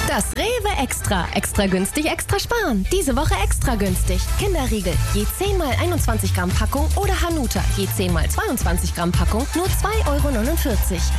Das Rewe Extra. Extra günstig, extra sparen. Diese Woche extra günstig. Kinderriegel, je 10 mal 21 Gramm Packung oder Hanuta, je 10 mal 22 Gramm Packung, nur 2,49 €